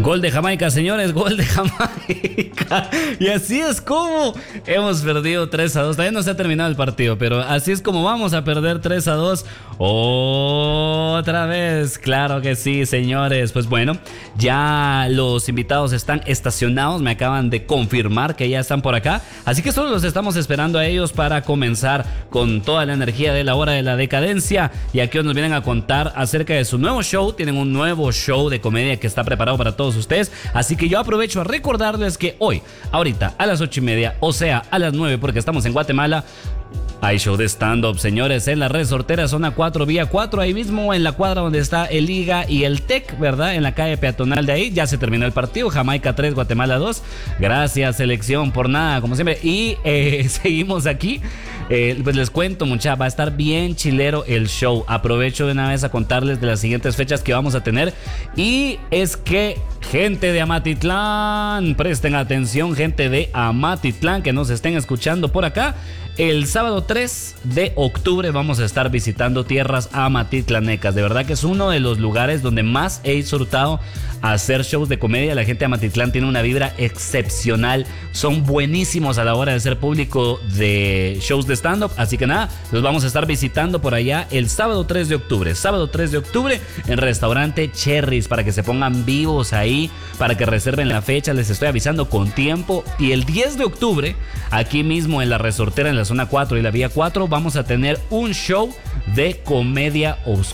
Gol de Jamaica, señores, gol de Jamaica. Y así es como hemos perdido 3-2. Todavía no se ha terminado el partido, pero así es como vamos a perder 3-2 otra vez. Claro que sí, señores. Pues bueno, ya los invitados están estacionados. Me acaban de confirmar que ya están por acá. Así que solo los estamos esperando a ellos para comenzar con toda la energía de la hora de la decadencia. Y aquí nos vienen a contar acerca de su nuevo show. Tienen un nuevo show de comedia que está preparado para todos ustedes, así que yo aprovecho a recordarles que hoy, ahorita a las 8:30, o sea a las 9 porque estamos en Guatemala, hay show de stand-up, señores, en la Resortera, zona 4, vía 4, ahí mismo en la cuadra donde está el Liga y el TEC, ¿verdad? En la calle peatonal de ahí. Ya se terminó el partido, Jamaica 3, Guatemala 2. Gracias, selección, por nada, como siempre. Y seguimos aquí. Pues les cuento, mucha, va a estar bien chilero el show. Aprovecho de una vez a contarles de las siguientes fechas que vamos a tener. Y es que, gente de Amatitlán, presten atención, gente de Amatitlán que nos estén escuchando por acá. El sábado 3 de octubre vamos a estar visitando tierras amatitlanecas. De verdad que es uno de los lugares donde más he disfrutado hacer shows de comedia. La gente de Amatitlán tiene una vibra excepcional. Son buenísimos a la hora de ser público de shows de stand-up. Así que nada, los vamos a estar visitando por allá el sábado 3 de octubre. Sábado 3 de octubre en restaurante Cherries, para que se pongan vivos ahí, para que reserven la fecha. Les estoy avisando con tiempo. Y el 10 de octubre, aquí mismo en la Resortera, en la zona 4 y la vía 4, vamos a tener un show de comedia oscura.